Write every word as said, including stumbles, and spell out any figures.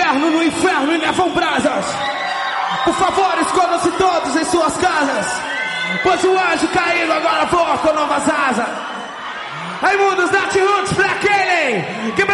inverno, no inferno e nevam brasas. Por favor, escondam-se todos em suas casas, pois o anjo caído agora voa com novas asas. Raimundos, Nat Roots, pra aquele que